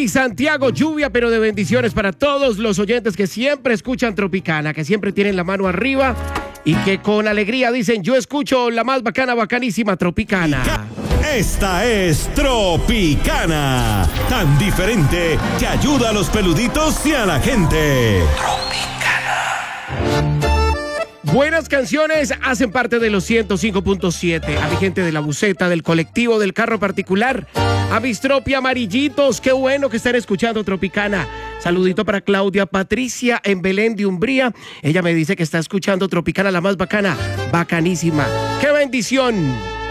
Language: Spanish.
Cali, Santiago, lluvia, pero de bendiciones para todos los oyentes que siempre escuchan Tropicana, que siempre tienen la mano arriba y que con alegría dicen, yo escucho la más bacana, bacanísima Tropicana. Esta es Tropicana, tan diferente que ayuda a los peluditos y a la gente. Buenas canciones hacen parte de los 105.7. A mi gente de la buceta, del colectivo, del carro particular, a mis tropi amarillitos, qué bueno que están escuchando Tropicana. Saludito para Claudia Patricia en Belén de Umbría. Ella me dice que está escuchando Tropicana, la más bacana, bacanísima. ¡Qué bendición!